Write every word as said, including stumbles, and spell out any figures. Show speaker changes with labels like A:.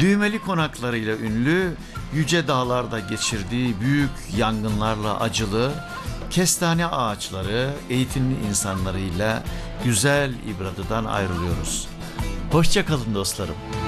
A: Düğmeli konaklarıyla ünlü, yüce dağlarda geçirdiği büyük yangınlarla acılı, kestane ağaçları, eğitimli insanlarıyla güzel İbradı'dan ayrılıyoruz. Hoşça kalın dostlarım.